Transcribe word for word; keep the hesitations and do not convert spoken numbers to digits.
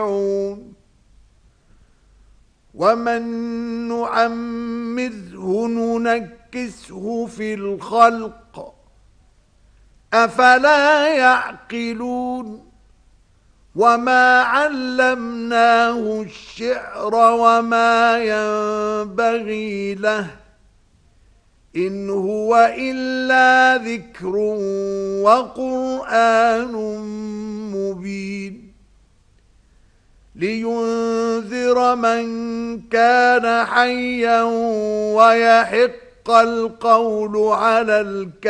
ومن نعمره ننكسه في الخلق أفلا يعقلون وما علمناه الشعر وما ينبغي له إن هو إلا ذكر وقرآن مبين لينذر من كان حيا ويحق القول على الكافرين